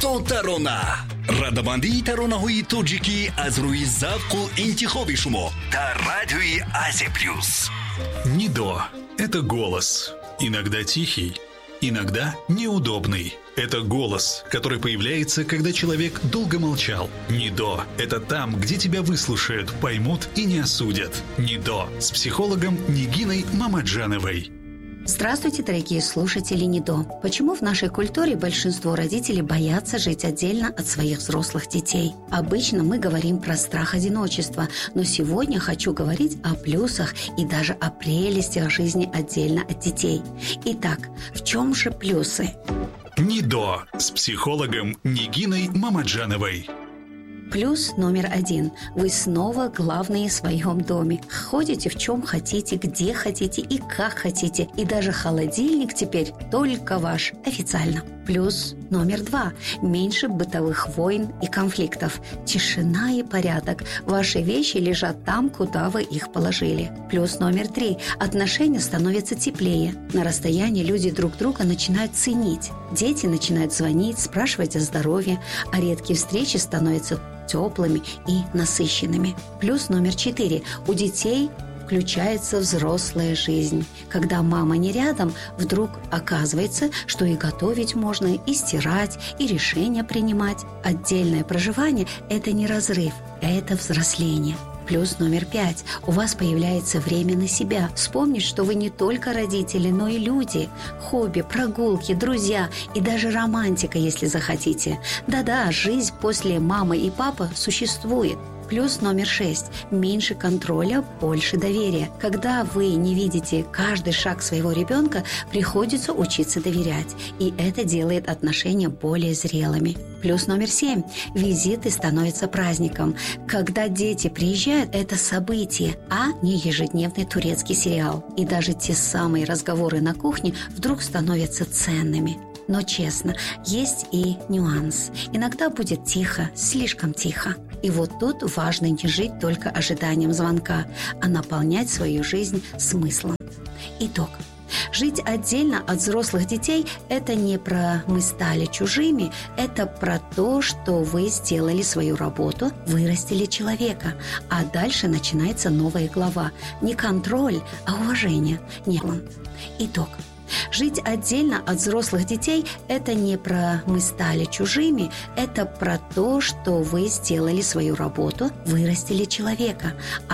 то тарона. радамандии таронаҳои тоҷикӣ аз рӯи завқу интихоби шумо дар радиои Азия Плюс. Нидо – это голос. Иногда тихий, иногда неудобный. Это голос, который появляется, когда человек долго молчал. Нидо – это там, где тебя выслушают, поймут и не осудят. Нидо с психологом Нигиной Мамаджановой. Здравствуйте, дорогие слушатели Нидо. Почему в нашей культуре большинство родителей боятся жить отдельно от своих взрослых детей? Обычно мы говорим про страх одиночества, но сегодня хочу говорить о плюсах и даже о прелестях жизни отдельно от детей. Итак, в чем же плюсы? Нидо с психологом Нигиной Мамаджановой. Плюс номер 1. Вы снова главные в своем доме. Ходите в чем хотите, где хотите и как хотите. И даже холодильник теперь только ваш, официально. Плюс номер 2. Меньше бытовых войн и конфликтов. Тишина и порядок. Ваши вещи лежат там, куда вы их положили. Плюс номер 3. Отношения становятся теплее. На расстоянии люди друг друга начинают ценить. Дети начинают звонить, спрашивать о здоровье, а редкие встречи становятся теплыми и насыщенными. Плюс номер 4. У детей включается взрослая жизнь. Когда мама не рядом, вдруг оказывается, что и готовить можно, и стирать, и решения принимать. Отдельное проживание – это не разрыв, это взросление. Плюс номер 5. У вас появляется время на себя. Вспомнить, что вы не только родители, но и люди. Хобби, прогулки, друзья и даже романтика, если захотите. Да-да, жизнь после мамы и папы существует. Плюс номер 6. Меньше контроля, больше доверия. Когда вы не видите каждый шаг своего ребенка, приходится учиться доверять. И это делает отношения более зрелыми. Плюс номер 7. Визиты становятся праздником. Когда дети приезжают, это событие, а не ежедневный турецкий сериал. И даже те самые разговоры на кухне вдруг становятся ценными. Но честно, есть и нюанс. Иногда будет тихо, слишком тихо. И вот тут важно не жить только ожиданием звонка, а наполнять свою жизнь смыслом. Итог. Жить отдельно от взрослых детей – это не про «мы стали чужими», это про то, что вы сделали свою работу, вырастили человека, а дальше начинается новая глава. Не контроль, а уважение. Итог. Жить отдельно от взрослых детей – это не про «мы стали чужими», это про то, что вы сделали свою работу, вырастили человека,